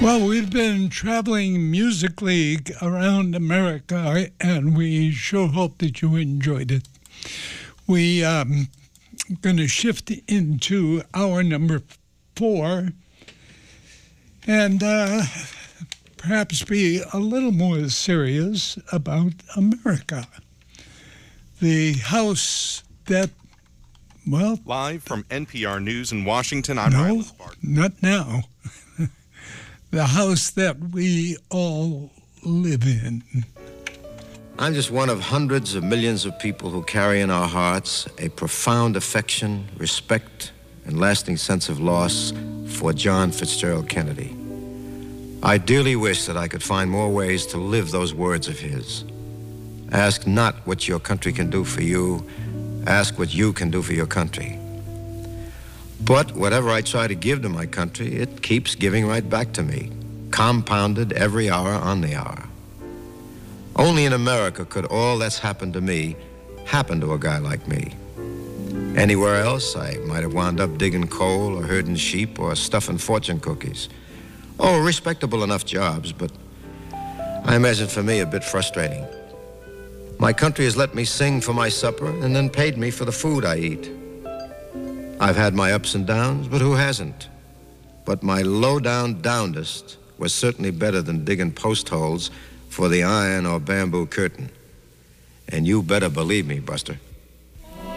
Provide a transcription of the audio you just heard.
Well, we've been traveling musically around America, and we sure hope that you enjoyed it. We going to shift into hour number 4 and perhaps be a little more serious about America. The house that, well... Live from NPR News in Washington, I'm Ryan Spartan. Not now. The house that we all live in. I'm just one of hundreds of millions of people who carry in our hearts a profound affection, respect, and lasting sense of loss for John Fitzgerald Kennedy. I dearly wish that I could find more ways to live those words of his. Ask not what your country can do for you, ask what you can do for your country. But whatever I try to give to my country, it keeps giving right back to me, compounded every hour on the hour. Only in America could all that's happened to me happen to a guy like me. Anywhere else, I might have wound up digging coal or herding sheep or stuffing fortune cookies. Oh, respectable enough jobs, but I imagine for me a bit frustrating. My country has let me sing for my supper and then paid me for the food I eat. I've had my ups and downs, but who hasn't? But my low-down downest was certainly better than digging post holes for the iron or bamboo curtain. And you better believe me, Buster.